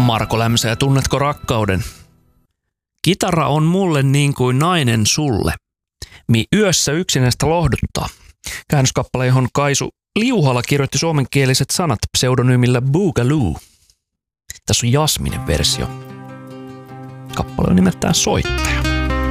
Marko Lämsä, tunnetko rakkauden? Kitara on mulle niin kuin nainen sulle. Mi yössä yksinäistä lohduttaa. Käännöskappale, johon Kaisu Liuhala kirjoitti suomenkieliset sanat pseudonyymillä Boogaloo. Tässä on Jasminen versio. Kappale on nimeltään Soitto.